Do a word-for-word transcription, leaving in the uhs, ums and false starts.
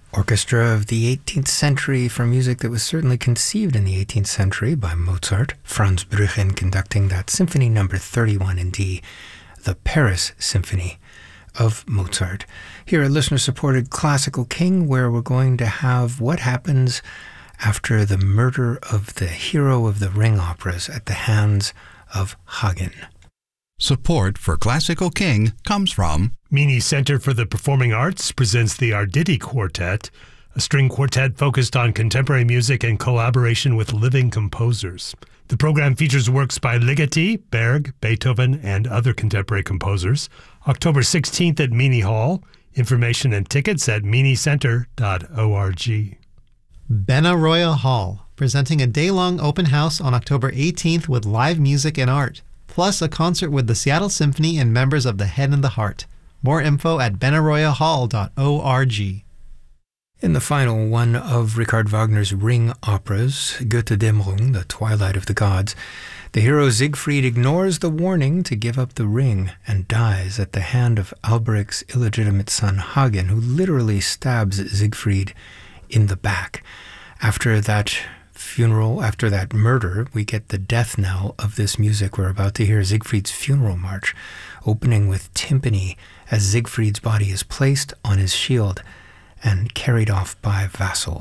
Orchestra of the eighteenth century for music that was certainly conceived in the eighteenth century by Mozart. Franz Brüchen conducting that Symphony Number thirty-one in D, the Paris Symphony of Mozart. Here at listener-supported Classical King, where we're going to have what happens after the murder of the hero of the Ring operas at the hands of Hagen. Support for Classical King comes from Meany Center for the Performing Arts presents the Arditi Quartet, a string quartet focused on contemporary music and collaboration with living composers. The program features works by Ligeti, Berg, Beethoven, and other contemporary composers. October sixteenth at Meany Hall. Information and tickets at meany center dot org. Benaroya Hall, presenting a day-long open house on October eighteenth with live music and art, plus a concert with the Seattle Symphony and members of the Head and the Heart. More info at benaroya hall dot org. In the final one of Richard Wagner's Ring operas, Götterdämmerung, The Twilight of the Gods, the hero Siegfried ignores the warning to give up the ring and dies at the hand of Alberic's illegitimate son Hagen, who literally stabs Siegfried in the back. After that funeral, after that murder, we get the death knell of this music. We're about to hear Siegfried's funeral march, opening with timpani as Siegfried's body is placed on his shield and carried off by vassals.